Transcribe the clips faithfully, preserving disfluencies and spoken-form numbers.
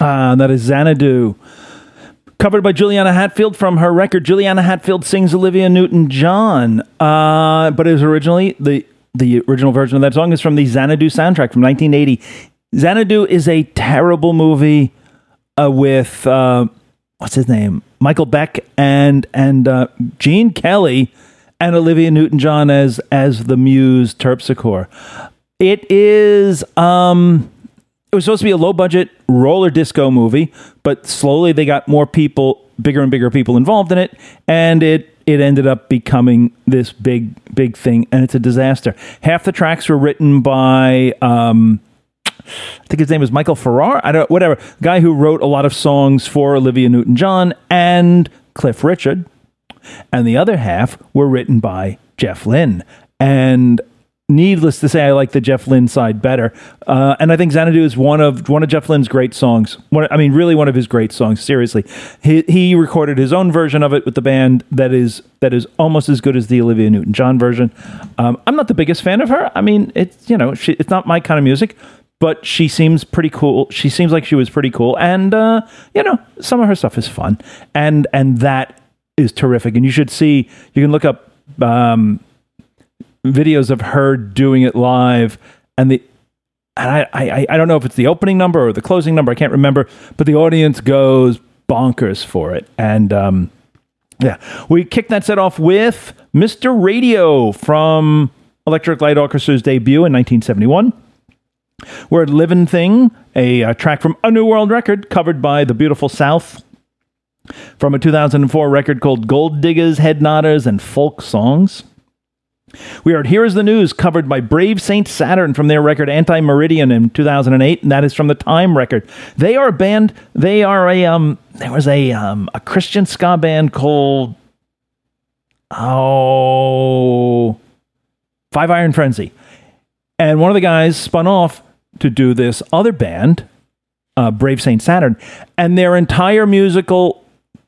Uh, that is Xanadu. Covered by Juliana Hatfield from her record, Juliana Hatfield Sings Olivia Newton-John. Uh, but it was originally, the, the original version of that song is from the Xanadu soundtrack from nineteen eighty. Xanadu is a terrible movie uh, with, uh, what's his name? Michael Beck and and uh, Gene Kelly and Olivia Newton-John as, as the muse Terpsichore. It is... Um, It was supposed to be a low-budget roller disco movie, but slowly they got more people, bigger and bigger people involved in it, and it it ended up becoming this big, big thing, and it's a disaster. Half the tracks were written by, um, I think his name is Michael Farrar, I don't, whatever, guy who wrote a lot of songs for Olivia Newton-John and Cliff Richard, and the other half were written by Jeff Lynne, and needless to say, I like the Jeff Lynne side better. Uh, and I think Xanadu is one of one of Jeff Lynne's great songs. One, I mean, really one of his great songs, seriously. He he recorded his own version of it with the band that is that is almost as good as the Olivia Newton-John version. Um, I'm not the biggest fan of her. I mean, it's, you know, she, it's not my kind of music, but she seems pretty cool. She seems like she was pretty cool. And, uh, you know, some of her stuff is fun. And, and that is terrific. And you should see, you can look up... Um, videos of her doing it live, and the and I, I I don't know if it's the opening number or the closing number, I can't remember, but the audience goes bonkers for it. And um, yeah, we kicked that set off with Mister Radio from Electric Light Orchestra's debut in nineteen seventy-one. We're at Livin' Thing, a, a track from A New World Record covered by The Beautiful South from a two thousand four record called Gold Diggers, Head Nodders, and Folk Songs. We are at Here Is the News, covered by Brave Saint Saturn from their record Anti-Meridian in two thousand eight, and that is from the Time record. They are a band, they are a, um, there was a, um, a Christian ska band called, oh, Five Iron Frenzy. And one of the guys spun off to do this other band, uh, Brave Saint Saturn, and their entire musical,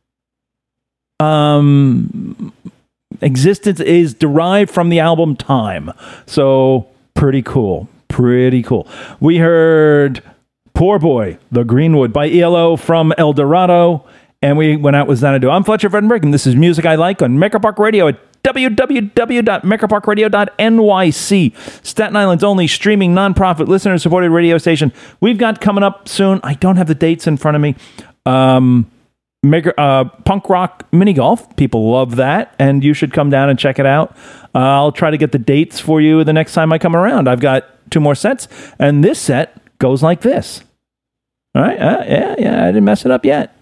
um... existence is derived from the album Time. So pretty cool. Pretty cool. We heard Poor Boy, The Greenwood by E L O from El Dorado. And we went out with Xanadu. I'm Fletcher Vredenberg, and this is Music I Like on Maker Park Radio at w w w dot maker park radio dot n y c. Staten Island's only streaming nonprofit listener-supported radio station. We've got coming up soon. I don't have the dates in front of me. Um... Maker, uh, punk rock mini golf. People love that, and you should come down and check it out. Uh, I'll try to get the dates for you the next time I come around. I've got two more sets, and this set goes like this. All right, uh, yeah, yeah, I didn't mess it up yet.